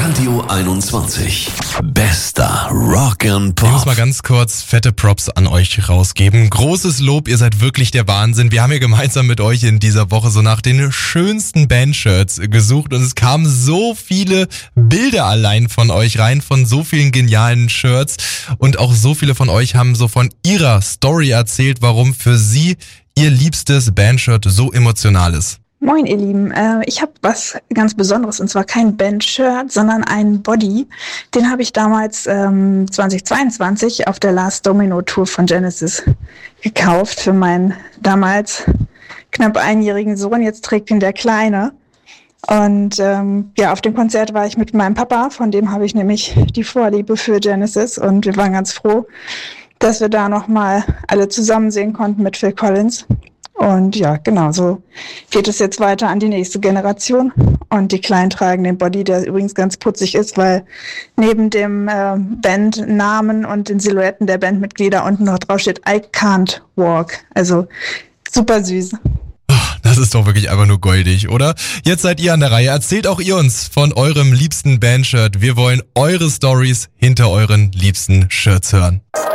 Radio 21. Bester Rock and Pop. Ich muss mal ganz kurz fette Props an euch rausgeben. Großes Lob, ihr seid wirklich der Wahnsinn. Wir haben ja gemeinsam mit euch in dieser Woche so nach den schönsten Bandshirts gesucht und es kamen so viele Bilder allein von euch rein, von so vielen genialen Shirts und auch so viele von euch haben so von ihrer Story erzählt, warum für sie ihr liebstes Bandshirt so emotional ist. Moin ihr Lieben, ich habe was ganz Besonderes und zwar kein Bandshirt, sondern einen Body. Den habe ich damals 2022 auf der Last Domino Tour von Genesis gekauft für meinen damals knapp einjährigen Sohn. Jetzt trägt ihn der Kleine. Und auf dem Konzert war ich mit meinem Papa, von dem habe ich nämlich die Vorliebe für Genesis und wir waren ganz froh, dass wir da nochmal alle zusammen sehen konnten mit Phil Collins. Und ja, genau, so geht es jetzt weiter an die nächste Generation. Und die Kleinen tragen den Body, der übrigens ganz putzig ist, weil neben dem Bandnamen und den Silhouetten der Bandmitglieder unten noch drauf steht I can't walk. Also super süß. Das ist doch wirklich einfach nur goldig, oder? Jetzt seid ihr an der Reihe. Erzählt auch ihr uns von eurem liebsten Bandshirt. Wir wollen eure Stories hinter euren liebsten Shirts hören.